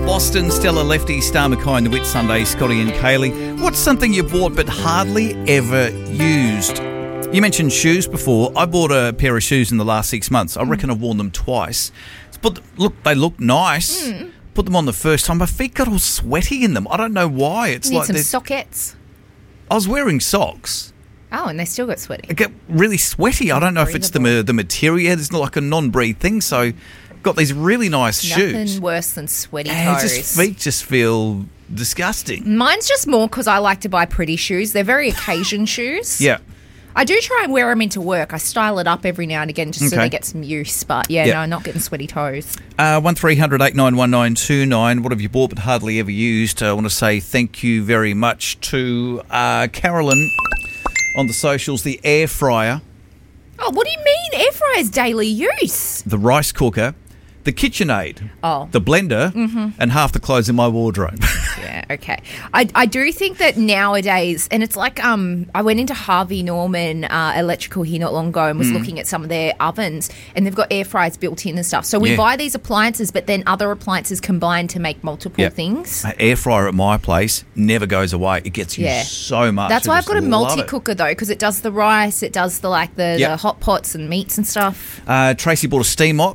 Boston, Stella Lefty, Star McKay and the Whitsunday, Scotty and Kaylee. What's something you bought but hardly ever used? You mentioned shoes before. I bought a pair of shoes in the last 6 months. I reckon I've worn them twice. But look, they look nice. Put them on the first time. My feet got all sweaty in them. I don't know why. It's Need like some sockets. I was wearing socks. Oh, and they still got sweaty. It got really sweaty. I don't know if it's the material. It's not like a non-breathe thing. So got these really nice shoes. Nothing worse than sweaty toes. Feet just feel disgusting. Mine's just more because I like to buy pretty shoes. They're very occasion shoes. Yeah. I do try and wear them into work. I style it up every now and again just so they get some use. But, no, not getting sweaty toes. 1300 891929. What have you bought but hardly ever used? I want to say thank you very much to Carolyn on the socials. The air fryer. Oh, what do you mean air fryer's daily use? The rice cooker. The KitchenAid, the blender, and half the clothes in my wardrobe. Yeah, okay. I do think that nowadays, and it's like I went into Harvey Norman Electrical here not long ago and was looking at some of their ovens, and they've got air fryers built in and stuff. So we buy these appliances, but then other appliances combine to make multiple things. An air fryer at my place never goes away. It gets used so much. That's why I've got a multi-cooker, though, because it does the rice, it does the hot pots and meats and stuff. Tracy bought a steam mop.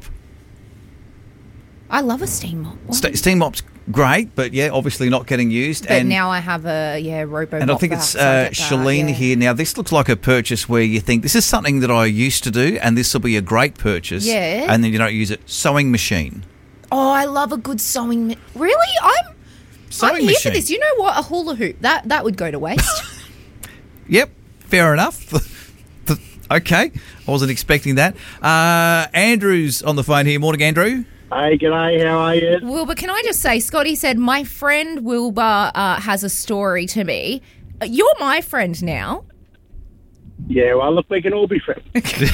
I love a steam mop. Steam mop's great, but obviously not getting used. But now I have a robo. And I think it's Shalene here. Now this looks like a purchase where you think this is something that I used to do, and this will be a great purchase. Yeah. And then you don't use it. Sewing machine. Oh, I love a good sewing. Really, I'm here for this. You know what? A hula hoop that would go to waste. Yep, fair enough. Okay, I wasn't expecting that. Andrew's on the phone here. Morning, Andrew. Hey, g'day, how are you? Wilbur, can I just say, Scotty said, my friend Wilbur has a story to me. You're my friend now. Yeah, well, look, we can all be friends.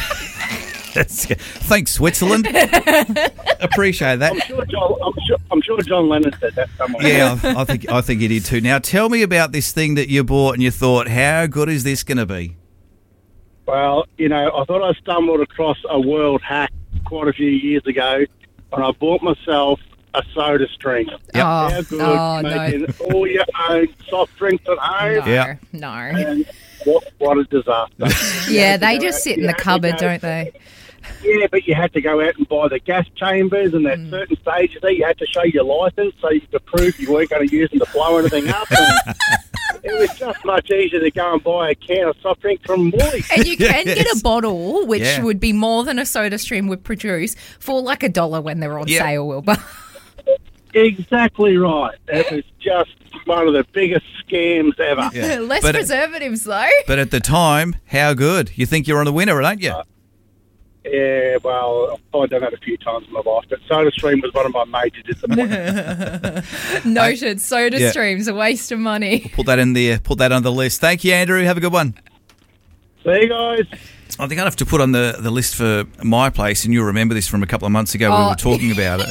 Thanks, Switzerland. Appreciate that. I'm sure John Lennon said that somewhere. Yeah, I think he did too. Now, tell me about this thing that you bought and you thought, how good is this going to be? Well, I thought I stumbled across a world hack quite a few years ago. And I bought myself a soda stream. Yep. How good making all your own soft drinks at home. No. And what a disaster. Yeah, they just sit in the cupboard, don't they? Yeah, but you had to go out and buy the gas chambers, and there's certain stages there you had to show your licence so you could prove you weren't going to use them to blow anything up. It was just much easier to go and buy a can of soft drink from Woolies. And you can get a bottle, which would be more than a soda stream would produce, for like $1 when they're on sale, Wilbur. Exactly right. It was just one of the biggest scams ever. Yeah. Less preservatives, though. But at the time, how good? You think you're on the winner, don't you? Yeah, well, I've done that a few times in my life, but SodaStream was one of my major disappointments. Noted. SodaStream's a waste of money. We'll put that in there. Put that on the list. Thank you, Andrew. Have a good one. See you guys. I think I'd have to put on the list for my place, and you'll remember this from a couple of months ago when we were talking about it.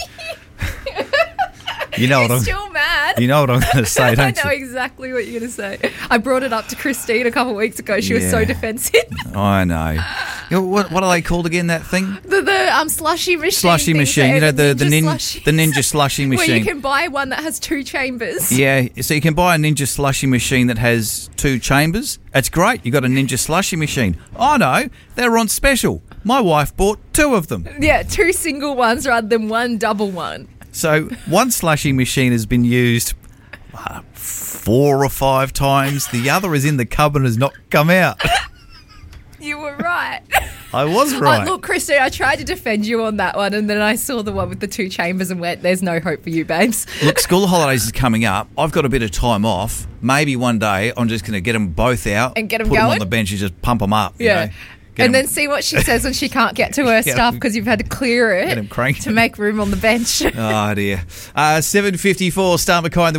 You know what still mad. You know what I'm going to say, don't you? I know exactly what you're going to say. I brought it up to Christine a couple of weeks ago. She was so defensive. I know. What are they called again, that thing? The slushy machine. Slushy machine. The Ninja slushy machine. Where you can buy one that has 2 chambers. Yeah, so you can buy a Ninja slushy machine that has 2 chambers. That's great. You got a Ninja slushy machine. I know. They're on special. My wife bought 2 of them. Yeah, 2 single ones rather than 1 double one. So one slushy machine has been used 4 or 5 times. The other is in the cupboard and has not come out. You were right. I was right. Look, Christine, I tried to defend you on that one, and then I saw the one with the 2 chambers and went, there's no hope for you, babes. Look, school holidays is coming up. I've got a bit of time off. Maybe one day I'm just going to get them both out. And get them put going? Put them on the bench and just pump them up. Yeah. You know? And then see what she says when she can't get to her stuff because you've had to clear it to make room on the bench. Oh, dear. 7:54, Star McKay and the